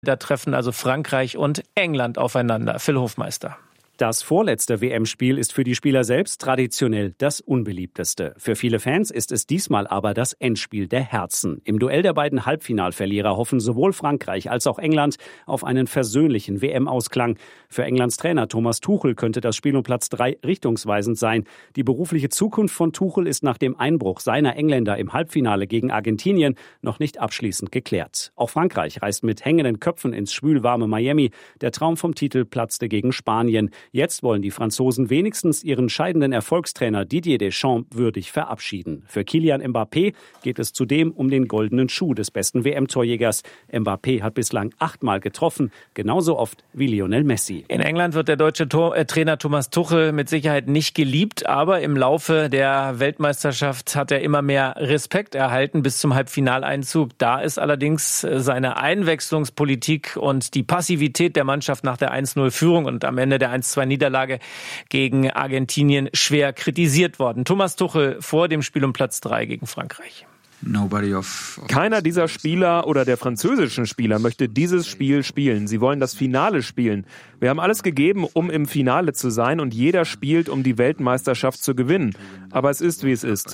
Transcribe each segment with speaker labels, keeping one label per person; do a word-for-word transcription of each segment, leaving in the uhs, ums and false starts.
Speaker 1: Da treffen also Frankreich und England aufeinander. Phil Hofmeister.
Speaker 2: Das vorletzte W M-Spiel ist für die Spieler selbst traditionell das unbeliebteste. Für viele Fans ist es diesmal aber das Endspiel der Herzen. Im Duell der beiden Halbfinalverlierer hoffen sowohl Frankreich als auch England auf einen versöhnlichen W M-Ausklang. Für Englands Trainer Thomas Tuchel könnte das Spiel um Platz drei richtungsweisend sein. Die berufliche Zukunft von Tuchel ist nach dem Einbruch seiner Engländer im Halbfinale gegen Argentinien noch nicht abschließend geklärt. Auch Frankreich reist mit hängenden Köpfen ins schwülwarme Miami. Der Traum vom Titel platzte gegen Spanien. Jetzt wollen die Franzosen wenigstens ihren scheidenden Erfolgstrainer Didier Deschamps würdig verabschieden. Für Kylian Mbappé geht es zudem um den goldenen Schuh des besten W M-Torjägers. Mbappé hat bislang achtmal getroffen, genauso oft wie Lionel Messi.
Speaker 1: In England wird der deutsche Tor- äh, Trainer Thomas Tuchel mit Sicherheit nicht geliebt, aber im Laufe der Weltmeisterschaft hat er immer mehr Respekt erhalten bis zum Halbfinaleinzug. Da ist allerdings seine Einwechslungspolitik und die Passivität der Mannschaft nach der eins null Führung und am Ende der eins zwei Niederlage gegen Argentinien schwer kritisiert worden. Thomas Tuchel vor dem Spiel um Platz drei gegen Frankreich.
Speaker 3: Keiner dieser Spieler oder der französischen Spieler möchte dieses Spiel spielen. Sie wollen das Finale spielen. Wir haben alles gegeben, um im Finale zu sein und jeder spielt, um die Weltmeisterschaft zu gewinnen. Aber es ist, wie es ist.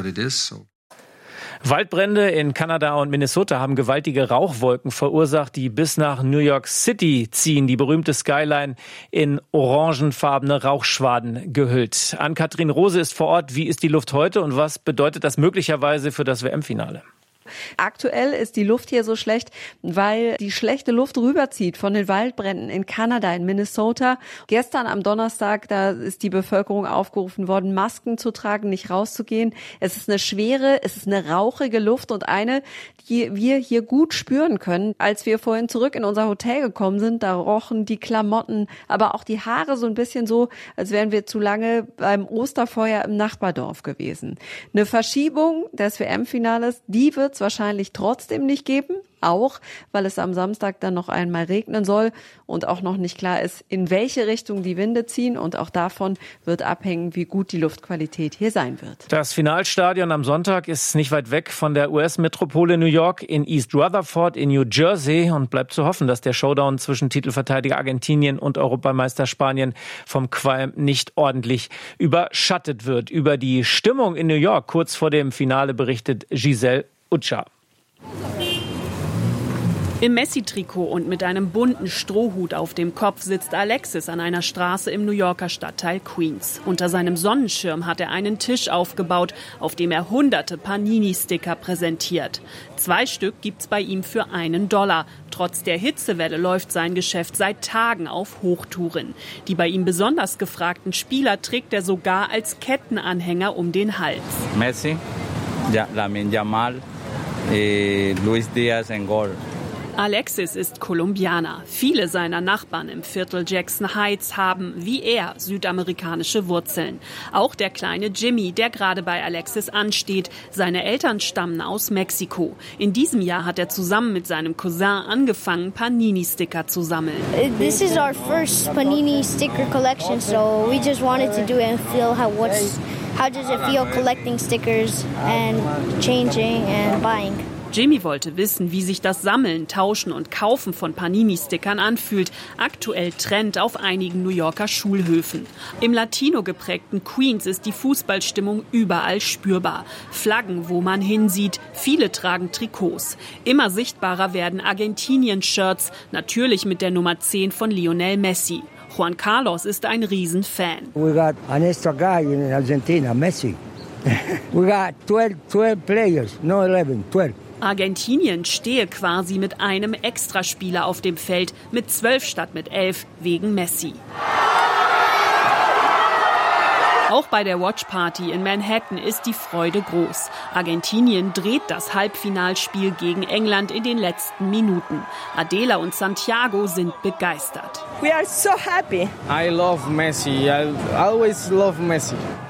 Speaker 1: Waldbrände in Kanada und Minnesota haben gewaltige Rauchwolken verursacht, die bis nach New York City ziehen. Die berühmte Skyline in orangefarbene Rauchschwaden gehüllt. Ann-Kathrin Rose ist vor Ort. Wie ist die Luft heute und was bedeutet das möglicherweise für das W M-Finale?
Speaker 4: Aktuell ist die Luft hier so schlecht, weil die schlechte Luft rüberzieht von den Waldbränden in Kanada, in Minnesota. Gestern am Donnerstag, da ist die Bevölkerung aufgerufen worden, Masken zu tragen, nicht rauszugehen. Es ist eine schwere, es ist eine rauchige Luft und eine, die wir hier gut spüren können. Als wir vorhin zurück in unser Hotel gekommen sind, da rochen die Klamotten, aber auch die Haare so ein bisschen so, als wären wir zu lange beim Osterfeuer im Nachbardorf gewesen. Eine Verschiebung des W M-Finales, die wird es wahrscheinlich trotzdem nicht geben, auch weil es am Samstag dann noch einmal regnen soll und auch noch nicht klar ist, in welche Richtung die Winde ziehen und auch davon wird abhängen, wie gut die Luftqualität hier sein wird.
Speaker 1: Das Finalstadion am Sonntag ist nicht weit weg von der U S-Metropole New York in East Rutherford in New Jersey und bleibt zu hoffen, dass der Showdown zwischen Titelverteidiger Argentinien und Europameister Spanien vom Qualm nicht ordentlich überschattet wird. Über die Stimmung in New York kurz vor dem Finale berichtet Giselle Utscha.
Speaker 5: Im Messi-Trikot und mit einem bunten Strohhut auf dem Kopf sitzt Alexis an einer Straße im New Yorker Stadtteil Queens. Unter seinem Sonnenschirm hat er einen Tisch aufgebaut, auf dem er hunderte Panini-Sticker präsentiert. Zwei Stück gibt's bei ihm für einen Dollar. Trotz der Hitzewelle läuft sein Geschäft seit Tagen auf Hochtouren. Die bei ihm besonders gefragten Spieler trägt er sogar als Kettenanhänger um den Hals.
Speaker 6: Messi, ja, Lamine Yamal, eh, Luis Diaz und Gol.
Speaker 5: Alexis ist Kolumbianer. Viele seiner Nachbarn im Viertel Jackson Heights haben, wie er, südamerikanische Wurzeln. Auch der kleine Jimmy, der gerade bei Alexis ansteht. Seine Eltern stammen aus Mexiko. In diesem Jahr hat er zusammen mit seinem Cousin angefangen, Panini-Sticker zu sammeln.
Speaker 7: This is our first Panini sticker collection, so we just wanted to do it and feel how what's how does it feel collecting stickers and changing and buying.
Speaker 5: Jimmy wollte wissen, wie sich das Sammeln, Tauschen und Kaufen von Panini-Stickern anfühlt. Aktuell Trend auf einigen New Yorker Schulhöfen. Im Latino geprägten Queens ist die Fußballstimmung überall spürbar. Flaggen, wo man hinsieht. Viele tragen Trikots. Immer sichtbarer werden Argentinien-Shirts, natürlich mit der Nummer zehn von Lionel Messi. Juan Carlos ist ein Riesenfan.
Speaker 8: We got an extra guy in Argentina, Messi. We got twelve, twelve players, no eleven, twelve.
Speaker 5: Argentinien stehe quasi mit einem Extraspieler auf dem Feld, mit zwölf statt mit elf, wegen Messi. Auch bei der Watchparty in Manhattan ist die Freude groß. Argentinien dreht das Halbfinalspiel gegen England in den letzten Minuten. Adela und Santiago sind begeistert.
Speaker 9: We are so happy.
Speaker 10: I love Messi. I always love Messi.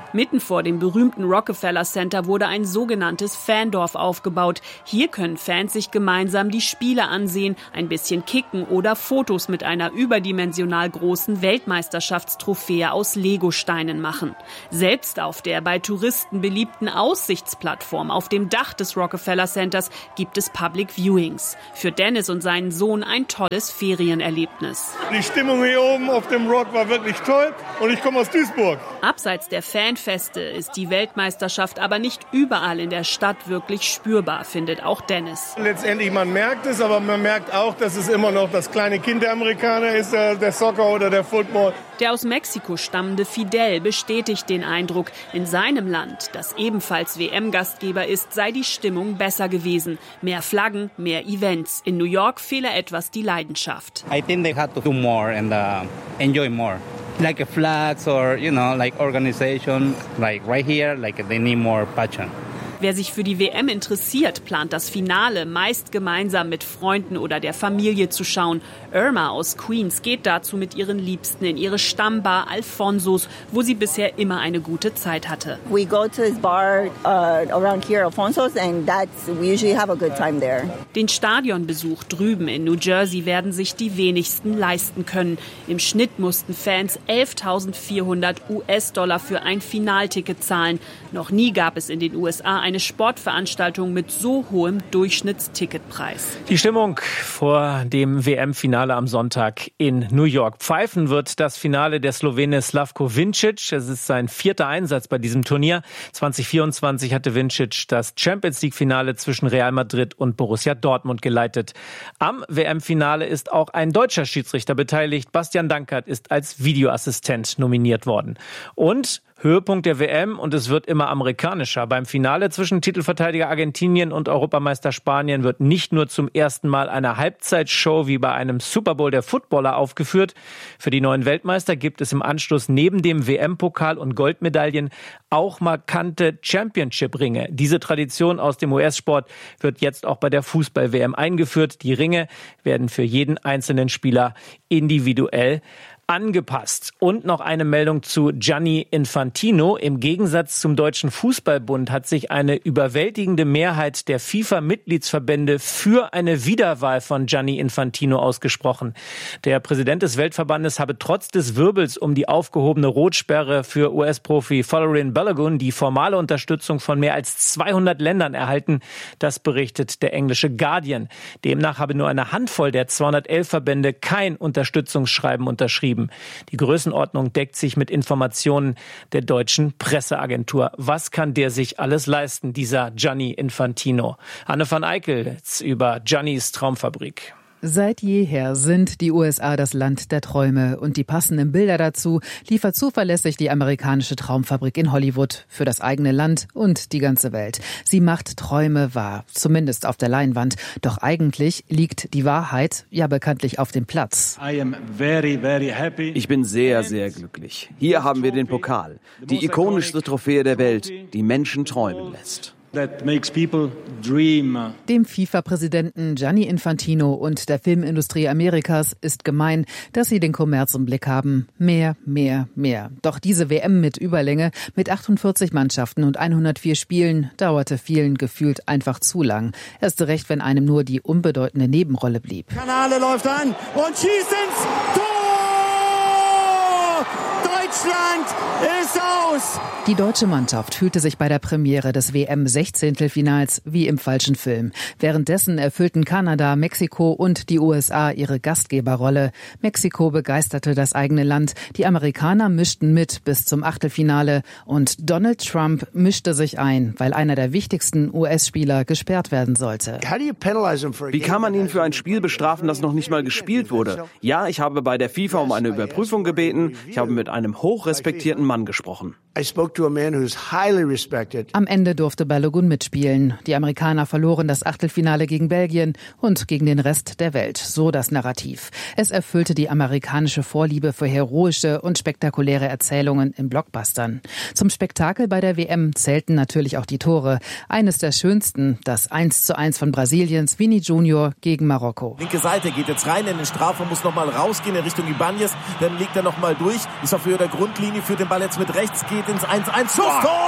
Speaker 5: Mitten vor dem berühmten Rockefeller Center wurde ein sogenanntes Fandorf aufgebaut. Hier können Fans sich gemeinsam die Spiele ansehen, ein bisschen kicken oder Fotos mit einer überdimensional großen Weltmeisterschaftstrophäe aus Legosteinen machen. Selbst auf der bei Touristen beliebten Aussichtsplattform auf dem Dach des Rockefeller Centers gibt es Public Viewings. Für Dennis und seinen Sohn ein tolles Ferienerlebnis.
Speaker 9: Die Stimmung hier oben auf dem Rock war wirklich toll und ich komme aus Duisburg.
Speaker 5: Abseits der Fanfeste ist die Weltmeisterschaft aber nicht überall in der Stadt wirklich spürbar, findet auch Dennis.
Speaker 9: Letztendlich, man merkt es, aber man merkt auch, dass es immer noch das kleine Kind der Amerikaner ist, der, der Soccer oder der Football.
Speaker 5: Der aus Mexiko stammende Fidel bestätigt den Eindruck, in seinem Land, das ebenfalls W M-Gastgeber ist, sei die Stimmung besser gewesen. Mehr Flaggen, mehr Events. In New York fehle etwas die Leidenschaft.
Speaker 6: I think they had to do more and uh, enjoy more. Like flags or, you know, like organization, like right here, like they need more passion.
Speaker 5: Wer sich für die W M interessiert, plant das Finale meist gemeinsam mit Freunden oder der Familie zu schauen. Irma aus Queens geht dazu mit ihren Liebsten in ihre Stammbar Alfonsos, wo sie bisher immer eine gute Zeit hatte.
Speaker 10: We go to this bar uh, around here, Alfonsos, and that's we usually have a good time there.
Speaker 5: Den Stadionbesuch drüben in New Jersey werden sich die wenigsten leisten können. Im Schnitt mussten Fans elftausendvierhundert U S-Dollar für ein Finalticket zahlen. Noch nie gab es in den U S A eine Sportveranstaltung mit so hohem Durchschnittsticketpreis.
Speaker 1: Die Stimmung vor dem W M-Finale am Sonntag in New York. Pfeifen wird das Finale der Slowene Slavko Vincic. Es ist sein vierter Einsatz bei diesem Turnier. zwanzig vierundzwanzig hatte Vincic das Champions-League-Finale zwischen Real Madrid und Borussia Dortmund geleitet. Am W M-Finale ist auch ein deutscher Schiedsrichter beteiligt. Bastian Dankert ist als Videoassistent nominiert worden. Und Höhepunkt der W M, und es wird immer amerikanischer. Beim Finale zwischen Titelverteidiger Argentinien und Europameister Spanien wird nicht nur zum ersten Mal eine Halbzeitshow wie bei einem Super Bowl der Footballer aufgeführt. Für die neuen Weltmeister gibt es im Anschluss neben dem W M-Pokal und Goldmedaillen auch markante Championship-Ringe. Diese Tradition aus dem U S-Sport wird jetzt auch bei der Fußball-W M eingeführt. Die Ringe werden für jeden einzelnen Spieler individuell angepasst. Und noch eine Meldung zu Gianni Infantino. Im Gegensatz zum Deutschen Fußballbund hat sich eine überwältigende Mehrheit der FIFA-Mitgliedsverbände für eine Wiederwahl von Gianni Infantino ausgesprochen. Der Präsident des Weltverbandes habe trotz des Wirbels um die aufgehobene Rotsperre für U S-Profi Folarin Balogun die formale Unterstützung von mehr als zweihundert Ländern erhalten. Das berichtet der englische Guardian. Demnach habe nur eine Handvoll der zweihundertelf Verbände kein Unterstützungsschreiben unterschrieben. Die Größenordnung deckt sich mit Informationen der deutschen Presseagentur. Was kann der sich alles leisten, dieser Gianni Infantino? Anne van Eickel über Giannis Traumfabrik.
Speaker 11: Seit jeher sind die U S A das Land der Träume und die passenden Bilder dazu liefert zuverlässig die amerikanische Traumfabrik in Hollywood für das eigene Land und die ganze Welt. Sie macht Träume wahr, zumindest auf der Leinwand. Doch eigentlich liegt die Wahrheit ja bekanntlich auf dem Platz.
Speaker 12: Ich bin sehr, sehr glücklich. Hier haben wir den Pokal, die ikonischste Trophäe der Welt, die Menschen träumen lässt.
Speaker 11: Dem FIFA-Präsidenten Gianni Infantino und der Filmindustrie Amerikas ist gemein, dass sie den Kommerz im Blick haben. Mehr, mehr, mehr. Doch diese W M mit Überlänge, mit achtundvierzig Mannschaften und hundertvier Spielen, dauerte vielen gefühlt einfach zu lang. Erst recht, wenn einem nur die unbedeutende Nebenrolle blieb.
Speaker 13: Kanale läuft an und schießt ins Tor! Deutschland ist aus!
Speaker 11: Die deutsche Mannschaft fühlte sich bei der Premiere des W M-Sechzehntelfinals wie im falschen Film. Währenddessen erfüllten Kanada, Mexiko und die U S A ihre Gastgeberrolle. Mexiko begeisterte das eigene Land, die Amerikaner mischten mit bis zum Achtelfinale und Donald Trump mischte sich ein, weil einer der wichtigsten U S-Spieler gesperrt werden sollte.
Speaker 12: Wie kann man ihn für ein Spiel bestrafen, das noch nicht mal gespielt wurde? Ja, ich habe bei der FIFA um eine Überprüfung gebeten. Ich habe mit einem hochrespektierten Mann gesprochen.
Speaker 11: Am Ende durfte Balogun mitspielen. Die Amerikaner verloren das Achtelfinale gegen Belgien und gegen den Rest der Welt. So das Narrativ. Es erfüllte die amerikanische Vorliebe für heroische und spektakuläre Erzählungen in Blockbustern. Zum Spektakel bei der W M zählten natürlich auch die Tore. Eines der schönsten, das eins zu eins von Brasiliens Vini Junior gegen Marokko.
Speaker 14: Linke Seite geht jetzt rein in den Strafraum, muss nochmal rausgehen in Richtung Ibanez. Dann legt er nochmal durch. Ist auch für Grundlinie, führt den Ball jetzt mit rechts, geht ins eins eins. Schuss, Tor!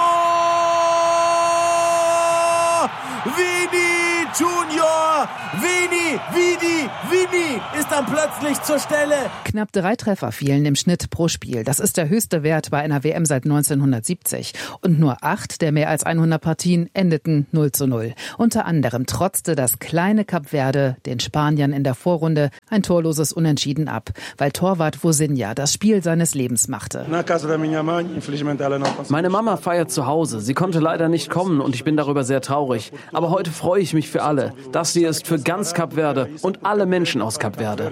Speaker 14: Vini Junior! Vini, Vini, Vini ist dann plötzlich zur Stelle.
Speaker 11: Knapp drei Treffer fielen im Schnitt pro Spiel. Das ist der höchste Wert bei einer W M seit neunzehnhundertsiebzig. Und nur acht der mehr als hundert Partien endeten null zu null. Unter anderem trotzte das kleine Kap Verde den Spaniern in der Vorrunde ein torloses Unentschieden ab, weil Torwart Vozinha das Spiel seines Lebens machte.
Speaker 12: Meine Mama feiert zu Hause. Sie konnte leider nicht kommen und ich bin darüber sehr traurig. Aber heute freue ich mich für alle. Das hier ist für ganz Kap Verde und alle Menschen aus Kap Verde.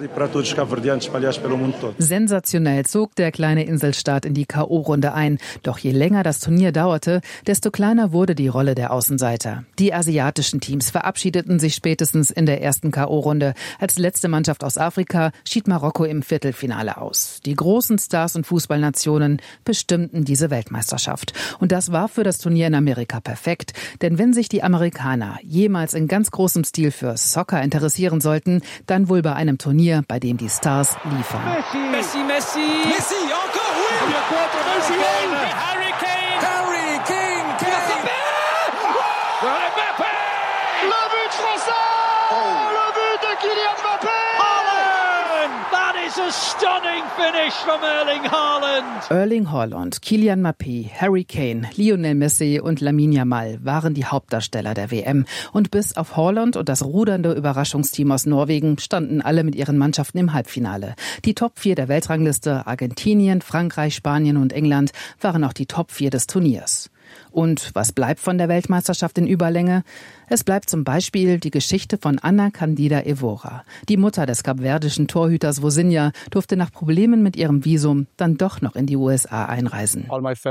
Speaker 11: Sensationell zog der kleine Inselstaat in die K O-Runde ein. Doch je länger das Turnier dauerte, desto kleiner wurde die Rolle der Außenseiter. Die asiatischen Teams verabschiedeten sich spätestens in der ersten K O-Runde. Als letzte Mannschaft aus Afrika schied Marokko im Viertelfinale aus. Die großen Stars und Fußballnationen bestimmten diese Weltmeisterschaft. Und das war für das Turnier in Amerika perfekt. Denn wenn sich die Amerikaner jemals in ganz großem Stil für Soccer interessieren sollten, dann wohl bei einem Turnier, bei dem die Stars liefern.
Speaker 15: Messi, Messi, Messi, encore, oui! Messi, Harry Kane, Harry Kane, Kane! Mbappé! Le but français! Oh. Le but de Kylian Mbappé! Haaland! That is a stunning finish from Erling Haaland!
Speaker 11: Erling Haaland, Kylian Mbappé, Harry Kane, Lionel Messi und Lamine Yamal waren die Hauptdarsteller der W M. Und bis auf Haaland und das rudernde Überraschungsteam aus Norwegen standen alle mit ihren Mannschaften im Halbfinale. Die Top vier der Weltrangliste, Argentinien, Frankreich, Spanien und England, waren auch die Top vier des Turniers. Und was bleibt von der Weltmeisterschaft in Überlänge? Es bleibt zum Beispiel die Geschichte von Ana Candida Evora. Die Mutter des kapverdischen Torhüters Vozinha durfte nach Problemen mit ihrem Visum dann doch noch in die U S A einreisen.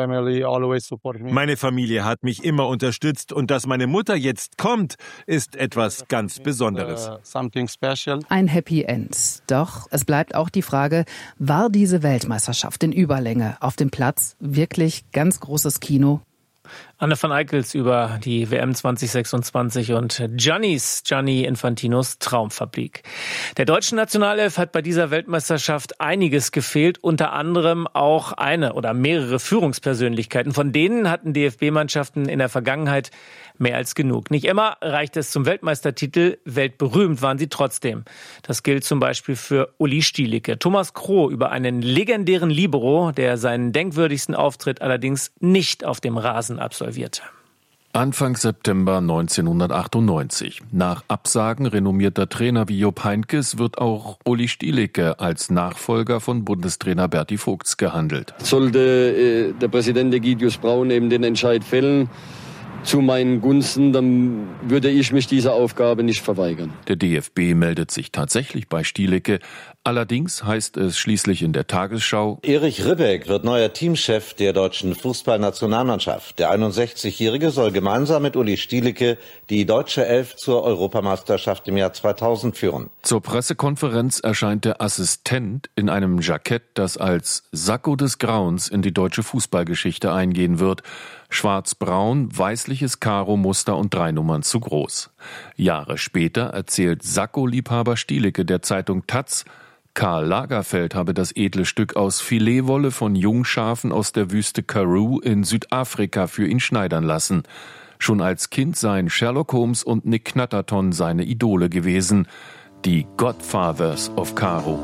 Speaker 16: Meine Familie hat mich immer unterstützt und dass meine Mutter jetzt kommt, ist etwas ganz Besonderes.
Speaker 11: Ein Happy End. Doch es bleibt auch die Frage, war diese Weltmeisterschaft in Überlänge auf dem Platz wirklich ganz großes Kino?
Speaker 1: Anne van Eickels über die W M zwanzig sechsundzwanzig und Giannis, Gianni Infantinos Traumfabrik. Der deutschen Nationalelf hat bei dieser Weltmeisterschaft einiges gefehlt, unter anderem auch eine oder mehrere Führungspersönlichkeiten. Von denen hatten D F B-Mannschaften in der Vergangenheit mehr als genug. Nicht immer reicht es zum Weltmeistertitel, weltberühmt waren sie trotzdem. Das gilt zum Beispiel für Uli Stielicke. Thomas Kroh über einen legendären Libero, der seinen denkwürdigsten Auftritt allerdings nicht auf dem Rasen absolvierte.
Speaker 17: Anfang September neunzehnhundertachtundneunzig. Nach Absagen renommierter Trainer wie Jupp Heynckes wird auch Uli Stielicke als Nachfolger von Bundestrainer Berti Vogts gehandelt.
Speaker 18: Sollte äh, der Präsident Egidius Braun eben den Entscheid fällen, zu meinen Gunsten, dann würde ich mich dieser Aufgabe nicht verweigern.
Speaker 17: Der D F B meldet sich tatsächlich bei Stielicke. Allerdings heißt es schließlich in der Tagesschau:
Speaker 19: Erich Ribbeck wird neuer Teamchef der deutschen Fußballnationalmannschaft. Der einundsechzigjährige soll gemeinsam mit Uli Stielicke die deutsche Elf zur Europameisterschaft im Jahr zweitausend führen.
Speaker 17: Zur Pressekonferenz erscheint der Assistent in einem Jackett, das als Sakko des Grauens in die deutsche Fußballgeschichte eingehen wird. Schwarz-braun, weißliches Karo-Muster und drei Nummern zu groß. Jahre später erzählt Sakko-Liebhaber Stielicke der Zeitung Taz, Karl Lagerfeld habe das edle Stück aus Filetwolle von Jungschafen aus der Wüste Karoo in Südafrika für ihn schneidern lassen. Schon als Kind seien Sherlock Holmes und Nick Knatterton seine Idole gewesen, die Godfathers of Karo.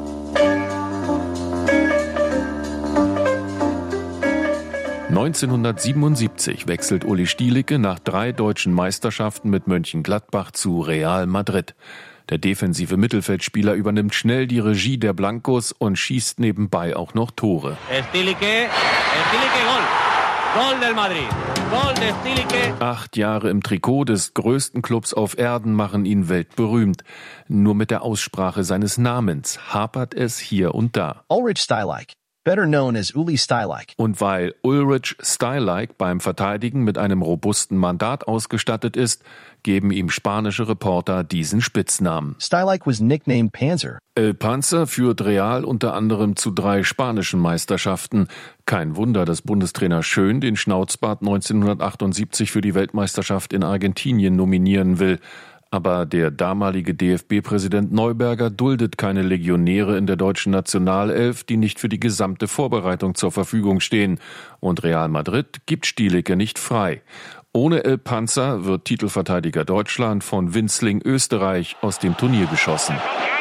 Speaker 17: neunzehnhundertsiebenundsiebzig wechselt Uli Stielicke nach drei deutschen Meisterschaften mit Mönchengladbach zu Real Madrid. Der defensive Mittelfeldspieler übernimmt schnell die Regie der Blancos und schießt nebenbei auch noch Tore.
Speaker 15: Stielicke, Stielicke, Gol. Gol del Madrid. Gol de Stielicke.
Speaker 17: Acht Jahre im Trikot des größten Clubs auf Erden machen ihn weltberühmt. Nur mit der Aussprache seines Namens hapert es hier und da.
Speaker 20: Ulrich Stielicke. Better known as Uli Stielicke.
Speaker 17: Und weil Ulrich Stielicke beim Verteidigen mit einem robusten Mandat ausgestattet ist, geben ihm spanische Reporter diesen Spitznamen.
Speaker 20: Stielicke was nicknamed Panzer.
Speaker 17: El Panzer führt Real unter anderem zu drei spanischen Meisterschaften. Kein Wunder, dass Bundestrainer Schön den Schnauzbart neunzehnhundertachtundsiebzig für die Weltmeisterschaft in Argentinien nominieren will. Aber der damalige D F B-Präsident Neuberger duldet keine Legionäre in der deutschen Nationalelf, die nicht für die gesamte Vorbereitung zur Verfügung stehen. Und Real Madrid gibt Stielicke nicht frei. Ohne El Panzer wird Titelverteidiger Deutschland von Winzling Österreich aus dem Turnier geschossen.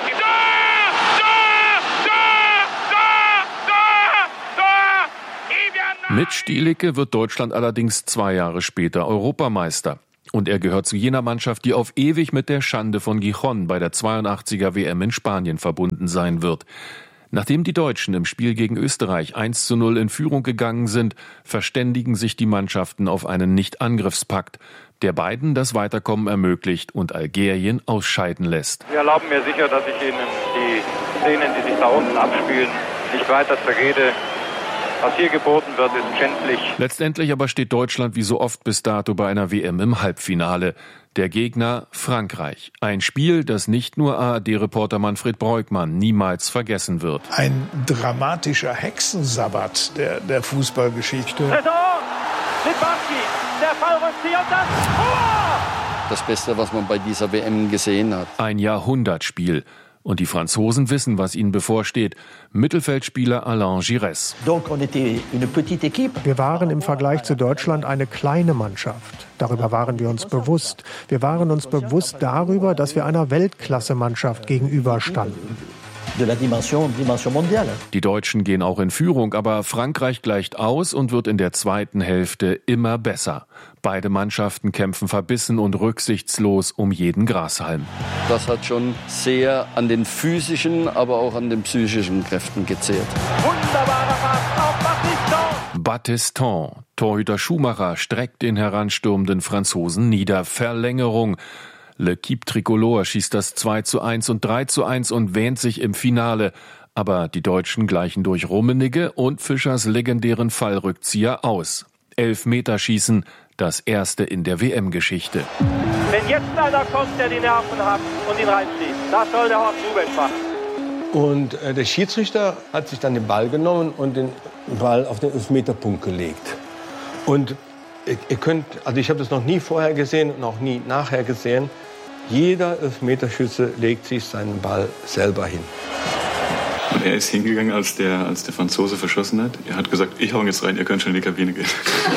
Speaker 17: Mit Stielicke wird Deutschland allerdings zwei Jahre später Europameister. Und er gehört zu jener Mannschaft, die auf ewig mit der Schande von Gijón bei der zweiundachtziger W M in Spanien verbunden sein wird. Nachdem die Deutschen im Spiel gegen Österreich eins zu null in Führung gegangen sind, verständigen sich die Mannschaften auf einen Nicht-Angriffspakt, der beiden das Weiterkommen ermöglicht und Algerien ausscheiden lässt.
Speaker 21: Wir erlauben mir sicher, dass ich Ihnen die Szenen, die sich da unten abspielen, nicht weiter zerrede. Was hier geboten wird, ist schändlich.
Speaker 17: Letztendlich aber steht Deutschland wie so oft bis dato bei einer W M im Halbfinale. Der Gegner Frankreich. Ein Spiel, das nicht nur A R D-Reporter Manfred Breukmann niemals vergessen wird.
Speaker 22: Ein dramatischer Hexensabbat der, der Fußballgeschichte.
Speaker 15: Litbarski, der Fallrückzieher und das Tor!
Speaker 18: Das Beste, was man bei dieser W M gesehen hat.
Speaker 17: Ein Jahrhundertspiel. Und die Franzosen wissen, was ihnen bevorsteht. Mittelfeldspieler Alain Giresse.
Speaker 23: Wir waren im Vergleich zu Deutschland eine kleine Mannschaft. Darüber waren wir uns bewusst. Wir waren uns bewusst darüber, dass wir einer Weltklasse-Mannschaft gegenüberstanden.
Speaker 17: Die Deutschen gehen auch in Führung, aber Frankreich gleicht aus und wird in der zweiten Hälfte immer besser. Beide Mannschaften kämpfen verbissen und rücksichtslos um jeden Grashalm.
Speaker 18: Das hat schon sehr an den physischen, aber auch an den psychischen Kräften gezehrt.
Speaker 15: Wunderbarer Pass auf Battiston.
Speaker 17: Battiston. Torhüter Schumacher streckt den heranstürmenden Franzosen nieder. Verlängerung. L'Équipe Tricolore schießt das zwei zu eins und drei zu eins und wähnt sich im Finale. Aber die Deutschen gleichen durch Rummenigge und Fischers legendären Fallrückzieher aus. Elfmeterschießen, das erste in der W M-Geschichte.
Speaker 15: Wenn jetzt einer kommt, der die Nerven hat und ihn reinschießt, das soll der Horst Rubesch machen.
Speaker 24: Und äh, der Schiedsrichter hat sich dann den Ball genommen und den Ball auf den Elfmeterpunkt gelegt. Und ihr, ihr könnt, also ich habe das noch nie vorher gesehen und auch nie nachher gesehen. Jeder Elfmeterschütze legt sich seinen Ball selber hin.
Speaker 25: Und er ist hingegangen, als der, als der Franzose verschossen hat. Er hat gesagt, ich hau jetzt rein, ihr könnt schon in die Kabine gehen.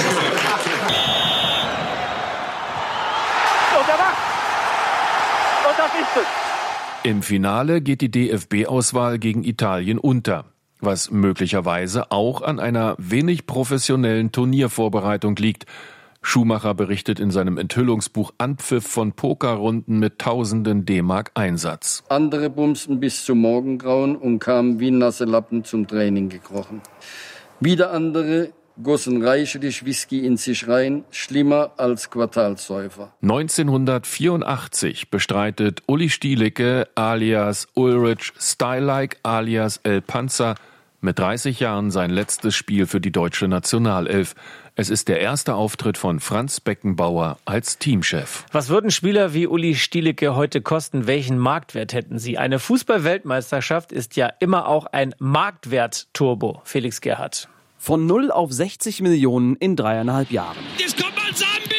Speaker 15: Und er macht. Und das ist es.
Speaker 17: Im Finale geht die D F B-Auswahl gegen Italien unter, was möglicherweise auch an einer wenig professionellen Turniervorbereitung liegt. Schumacher berichtet in seinem Enthüllungsbuch Anpfiff von Pokerrunden mit tausenden D-Mark Einsatz.
Speaker 18: Andere bumsten bis zum Morgengrauen und kamen wie nasse Lappen zum Training gekrochen. Wieder andere gossen reichlich Whisky in sich rein, schlimmer als Quartalsäufer.
Speaker 17: neunzehnhundertvierundachtzig bestreitet Uli Stielicke alias Ulrich Stylike alias El Panzer mit dreißig Jahren sein letztes Spiel für die deutsche Nationalelf. Es ist der erste Auftritt von Franz Beckenbauer als Teamchef.
Speaker 1: Was würden Spieler wie Uli Stielicke heute kosten? Welchen Marktwert hätten sie? Eine Fußball-Weltmeisterschaft ist ja immer auch ein Marktwert-Turbo. Felix Gerhardt.
Speaker 12: Von null auf sechzig Millionen in dreieinhalb Jahren.
Speaker 15: Jetzt kommt Mansambi!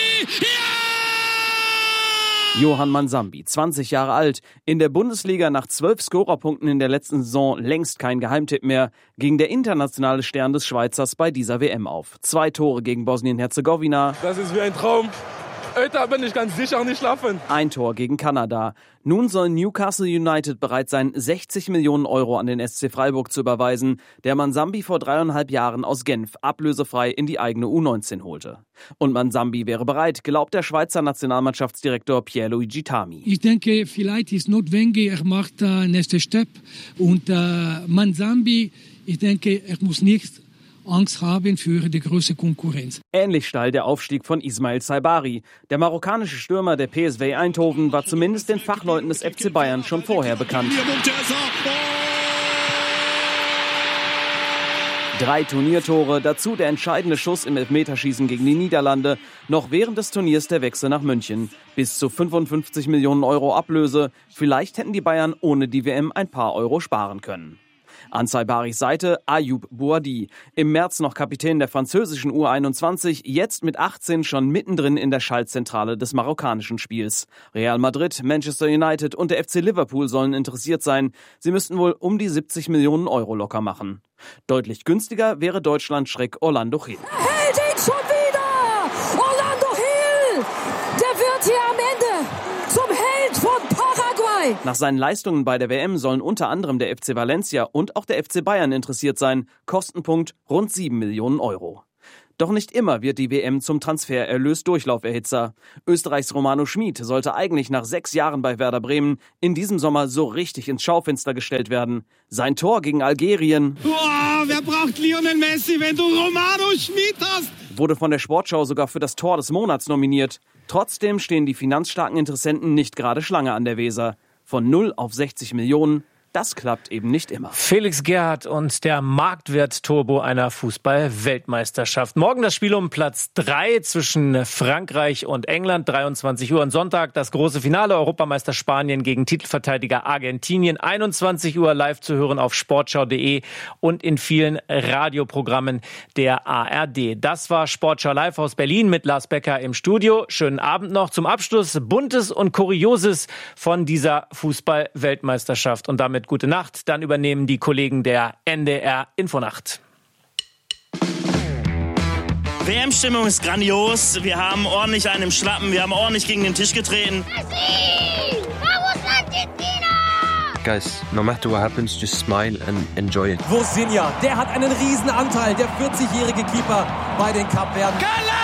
Speaker 12: Johann Mansambi, zwanzig Jahre alt, in der Bundesliga nach zwölf Scorerpunkten in der letzten Saison längst kein Geheimtipp mehr, ging der internationale Stern des Schweizers bei dieser W M auf. Zwei Tore gegen Bosnien-Herzegowina.
Speaker 26: Das ist wie ein Traum. Heute bin ich ganz sicher nicht schlafen.
Speaker 12: Ein Tor gegen Kanada. Nun soll Newcastle United bereit sein, sechzig Millionen Euro an den S C Freiburg zu überweisen, der Mansambi vor dreieinhalb Jahren aus Genf ablösefrei in die eigene U neunzehn holte. Und Mansambi wäre bereit, glaubt der Schweizer Nationalmannschaftsdirektor Pierluigi Tami.
Speaker 27: Ich denke, vielleicht ist notwendig, er macht den nächsten Step. Und äh, Mansambi, ich denke, er muss nicht Angst haben für die große Konkurrenz.
Speaker 12: Ähnlich steil der Aufstieg von Ismail Saibari. Der marokkanische Stürmer der P S V Eindhoven war zumindest den Fachleuten des F C Bayern schon vorher bekannt. Drei Turniertore, dazu der entscheidende Schuss im Elfmeterschießen gegen die Niederlande. Noch während des Turniers der Wechsel nach München. Bis zu fünfundfünfzig Millionen Euro Ablöse. Vielleicht hätten die Bayern ohne die W M ein paar Euro sparen können. An Saybaris Seite Ayoub Bouhaddi. Im März noch Kapitän der französischen U einundzwanzig, jetzt mit achtzehn schon mittendrin in der Schaltzentrale des marokkanischen Spiels. Real Madrid, Manchester United und der F C Liverpool sollen interessiert sein. Sie müssten wohl um die siebzig Millionen Euro locker machen. Deutlich günstiger wäre Deutschland-Schreck Orlando Gil.
Speaker 2: Hält ihn schon wieder! Orlando Gil! Der wird hier am Ende zum Held von Paraguay!
Speaker 12: Nach seinen Leistungen bei der W M sollen unter anderem der F C Valencia und auch der F C Bayern interessiert sein. Kostenpunkt rund sieben Millionen Euro. Doch nicht immer wird die W M zum Transfererlös Durchlauferhitzer. Österreichs Romano Schmid sollte eigentlich nach sechs Jahren bei Werder Bremen in diesem Sommer so richtig ins Schaufenster gestellt werden. Sein Tor gegen Algerien,
Speaker 3: Boah, wer braucht Lionel Messi, wenn du Romano Schmid hast?
Speaker 12: Wurde von der Sportschau sogar für das Tor des Monats nominiert. Trotzdem stehen die finanzstarken Interessenten nicht gerade Schlange an der Weser. Von null auf sechzig Millionen. Das klappt eben nicht immer.
Speaker 1: Felix Gerhardt und der Marktwert-Turbo einer Fußball-Weltmeisterschaft. Morgen das Spiel um Platz drei zwischen Frankreich und England. dreiundzwanzig Uhr und Sonntag das große Finale. Europameister Spanien gegen Titelverteidiger Argentinien. einundzwanzig Uhr live zu hören auf sportschau punkt de und in vielen Radioprogrammen der A R D. Das war Sportschau live aus Berlin mit Lars Becker im Studio. Schönen Abend noch. Zum Abschluss Buntes und Kurioses von dieser Fußball-Weltmeisterschaft. Und damit gute Nacht. Dann übernehmen die Kollegen der N D R Infonacht.
Speaker 4: W M-Stimmung ist grandios. Wir haben ordentlich einen im Schlappen. Wir haben ordentlich gegen den Tisch getreten.
Speaker 6: Guys, no matter what happens, just smile and enjoy it.
Speaker 7: Vozinha, der hat einen riesen Anteil, der vierzigjährige Keeper bei den Kapverden.